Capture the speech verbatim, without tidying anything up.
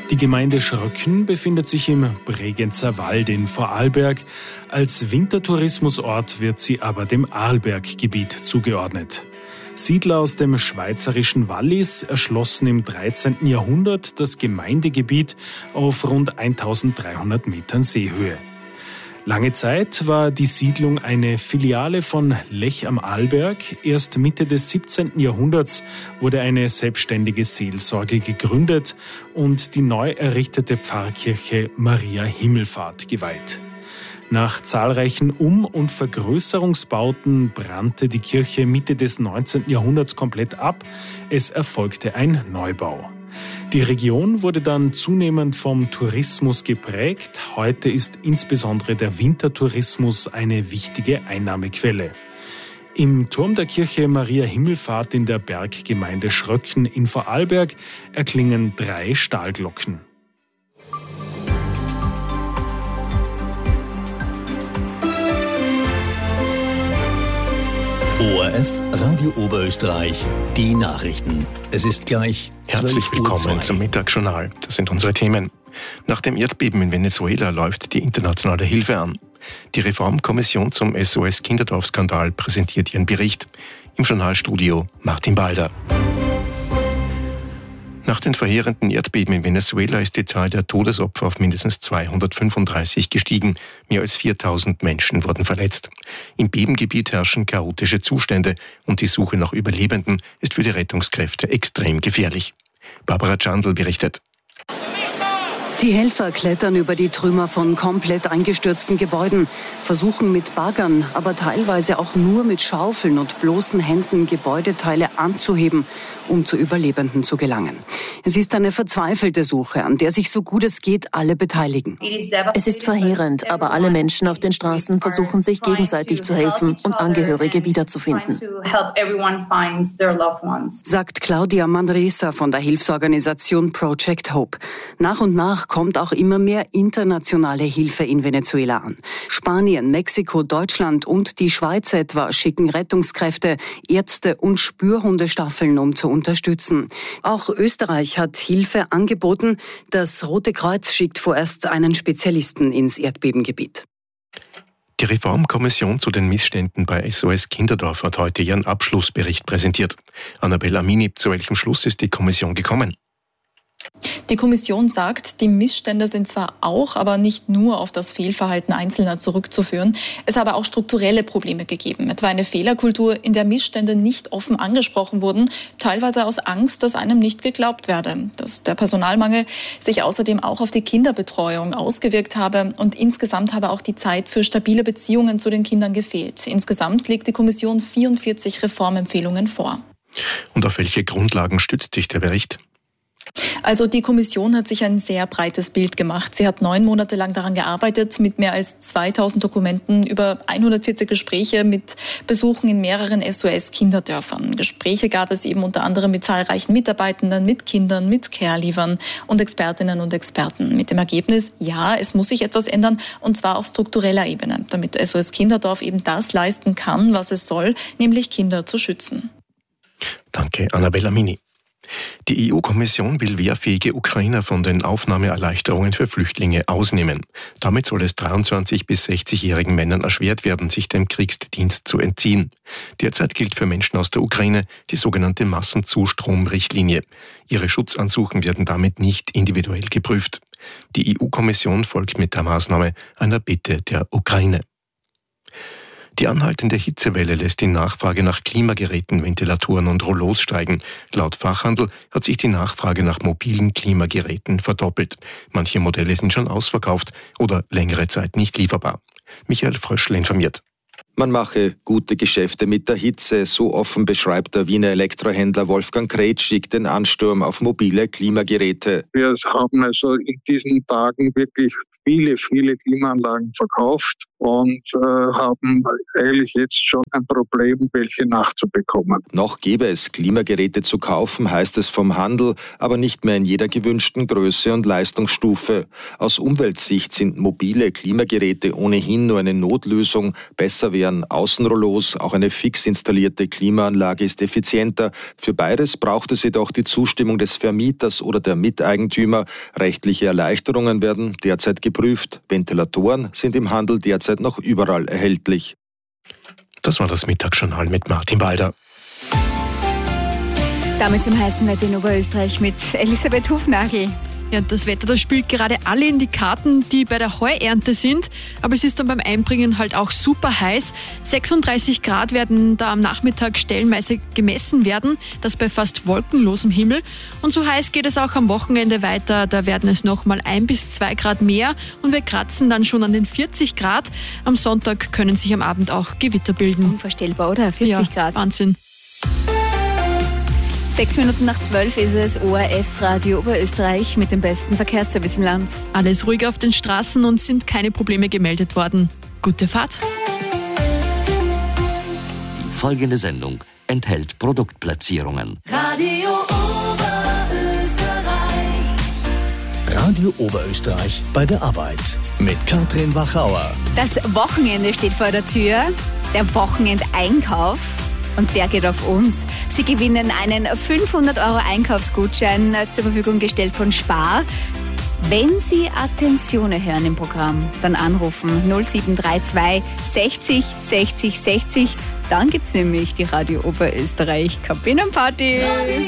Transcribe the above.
Die Gemeinde Schröcken befindet sich im Bregenzer Wald in Vorarlberg. Als Wintertourismusort wird sie aber dem Arlberggebiet zugeordnet. Siedler aus dem schweizerischen Wallis erschlossen im dreizehnten Jahrhundert das Gemeindegebiet auf rund eintausenddreihundert Metern Seehöhe. Lange Zeit war die Siedlung eine Filiale von Lech am Arlberg. Erst Mitte des siebzehnten Jahrhunderts wurde eine selbstständige Seelsorge gegründet und die neu errichtete Pfarrkirche Maria Himmelfahrt geweiht. Nach zahlreichen Um- und Vergrößerungsbauten brannte die Kirche Mitte des neunzehnten Jahrhunderts komplett ab. Es erfolgte ein Neubau. Die Region wurde dann zunehmend vom Tourismus geprägt. Heute ist insbesondere der Wintertourismus eine wichtige Einnahmequelle. Im Turm der Kirche Maria Himmelfahrt in der Berggemeinde Schröcken in Vorarlberg erklingen drei Stahlglocken. O R F Radio Oberösterreich, die Nachrichten. Es ist gleich Herzlich willkommen zum Mittagsjournal. Das sind unsere Themen. Nach dem Erdbeben in Venezuela läuft die internationale Hilfe an. Die Reformkommission zum S O S-Kinderdorf-Skandal präsentiert ihren Bericht. Im Journalstudio Martin Balder. Nach den verheerenden Erdbeben in Venezuela ist die Zahl der Todesopfer auf mindestens zweihundertfünfunddreißig gestiegen. Mehr als viertausend Menschen wurden verletzt. Im Bebengebiet herrschen chaotische Zustände und die Suche nach Überlebenden ist für die Rettungskräfte extrem gefährlich. Barbara Chandl berichtet. Die Helfer klettern über die Trümmer von komplett eingestürzten Gebäuden, versuchen mit Baggern, aber teilweise auch nur mit Schaufeln und bloßen Händen Gebäudeteile anzuheben, um zu Überlebenden zu gelangen. Es ist eine verzweifelte Suche, an der sich so gut es geht alle beteiligen. Es ist verheerend, aber alle Menschen auf den Straßen versuchen sich gegenseitig zu helfen und Angehörige wiederzufinden, sagt Claudia Manresa von der Hilfsorganisation Project Hope. Nach und nach kommt auch immer mehr internationale Hilfe in Venezuela an. Spanien, Mexiko, Deutschland und die Schweiz etwa schicken Rettungskräfte, Ärzte und Spürhundestaffeln, um zu unterstützen. Auch Österreich hat Hilfe angeboten. Das Rote Kreuz schickt vorerst einen Spezialisten ins Erdbebengebiet. Die Reformkommission zu den Missständen bei S O S Kinderdorf hat heute ihren Abschlussbericht präsentiert. Annabel Amini, zu welchem Schluss ist die Kommission gekommen? Die Kommission sagt, die Missstände sind zwar auch, aber nicht nur auf das Fehlverhalten Einzelner zurückzuführen. Es habe auch strukturelle Probleme gegeben, etwa eine Fehlerkultur, in der Missstände nicht offen angesprochen wurden, teilweise aus Angst, dass einem nicht geglaubt werde. Dass der Personalmangel sich außerdem auch auf die Kinderbetreuung ausgewirkt habe und insgesamt habe auch die Zeit für stabile Beziehungen zu den Kindern gefehlt. Insgesamt legt die Kommission vierundvierzig Reformempfehlungen vor. Und auf welche Grundlagen stützt sich der Bericht? Also die Kommission hat sich ein sehr breites Bild gemacht. Sie hat neun Monate lang daran gearbeitet, mit mehr als zweitausend Dokumenten, über hundertvierzig Gespräche mit Besuchen in mehreren S O S-Kinderdörfern. Gespräche gab es eben unter anderem mit zahlreichen Mitarbeitenden, mit Kindern, mit Care-Leavern und Expertinnen und Experten. Mit dem Ergebnis, ja, es muss sich etwas ändern, und zwar auf struktureller Ebene, damit S O S Kinderdorf eben das leisten kann, was es soll, nämlich Kinder zu schützen. Danke, Annabel Amini. Die E U-Kommission will wehrfähige Ukrainer von den Aufnahmeerleichterungen für Flüchtlinge ausnehmen. Damit soll es dreiundzwanzig- bis sechzigjährigen Männern erschwert werden, sich dem Kriegsdienst zu entziehen. Derzeit gilt für Menschen aus der Ukraine die sogenannte Massenzustromrichtlinie. Ihre Schutzansuchen werden damit nicht individuell geprüft. Die E U-Kommission folgt mit der Maßnahme einer Bitte der Ukraine. Die anhaltende Hitzewelle lässt die Nachfrage nach Klimageräten, Ventilatoren und Rollos steigen. Laut Fachhandel hat sich die Nachfrage nach mobilen Klimageräten verdoppelt. Manche Modelle sind schon ausverkauft oder längere Zeit nicht lieferbar. Michael Fröschl informiert. Man mache gute Geschäfte mit der Hitze, so offen beschreibt der Wiener Elektrohändler Wolfgang Kretschig den Ansturm auf mobile Klimageräte. Wir haben also in diesen Tagen wirklich viele, viele Klimaanlagen verkauft und äh, haben eigentlich jetzt schon ein Problem, welche nachzubekommen. Noch gäbe es Klimageräte zu kaufen, heißt es vom Handel, aber nicht mehr in jeder gewünschten Größe und Leistungsstufe. Aus Umweltsicht sind mobile Klimageräte ohnehin nur eine Notlösung. Besser wäre wären Außenrollos, auch eine fix installierte Klimaanlage ist effizienter. Für beides braucht es jedoch die Zustimmung des Vermieters oder der Miteigentümer. Rechtliche Erleichterungen werden derzeit geprüft. Ventilatoren sind im Handel derzeit noch überall erhältlich. Das war das Mittagsjournal mit Martin Balder. Damit zum heißen Wetter in Oberösterreich mit Elisabeth Hufnagel. Ja, das Wetter, das spielt gerade alle in die Karten, die bei der Heuernte sind. Aber es ist dann beim Einbringen halt auch super heiß. sechsunddreißig Grad werden da am Nachmittag stellenweise gemessen werden. Das bei fast wolkenlosem Himmel. Und so heiß geht es auch am Wochenende weiter. Da werden es nochmal ein bis zwei Grad mehr. Und wir kratzen dann schon an den vierzig Grad. Am Sonntag können sich am Abend auch Gewitter bilden. Unvorstellbar, oder? vierzig ja, Grad. Wahnsinn. Sechs Minuten nach zwölf ist es O R F Radio Oberösterreich mit dem besten Verkehrsservice im Land. Alles ruhig auf den Straßen und sind keine Probleme gemeldet worden. Gute Fahrt. Die folgende Sendung enthält Produktplatzierungen. Radio Oberösterreich. Radio Oberösterreich bei der Arbeit mit Katrin Wachauer. Das Wochenende steht vor der Tür. Der Wochenendeinkauf. Und der geht auf uns. Sie gewinnen einen fünfhundert Euro Einkaufsgutschein zur Verfügung gestellt von Spar. Wenn Sie Attenzione hören im Programm, dann anrufen null sieben drei zwei sechzig sechzig sechzig. Dann gibt's nämlich die Radio Oberösterreich Kabinenparty.